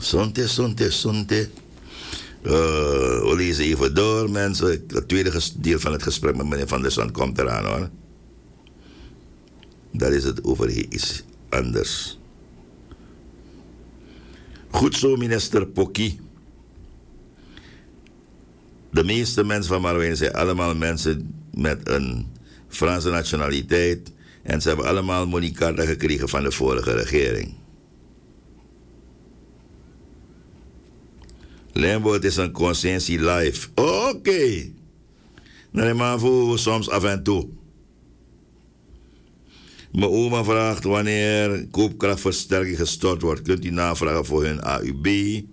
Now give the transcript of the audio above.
Sonte. We lezen even door, mensen. Het tweede deel van het gesprek met meneer Van der Zand komt eraan, hoor. Daar is het over iets anders. Goed zo, minister Pocky. De meeste mensen van Marouane zijn allemaal mensen met een Franse nationaliteit. En ze hebben allemaal moneykaarten gekregen van de vorige regering. Limburg is een conscientie live. Oké. Nou, maar voor soms af en toe. Mijn oma vraagt wanneer koopkrachtversterking gestort wordt. Kunt u navragen voor hun AUB?